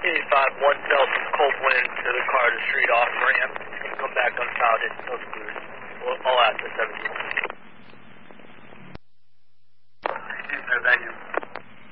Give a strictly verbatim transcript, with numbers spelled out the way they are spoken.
eighty-five, one cell from Cold Wind to the Carter Street off ramp. Come back unfounded, no screws. All out to seventy-one.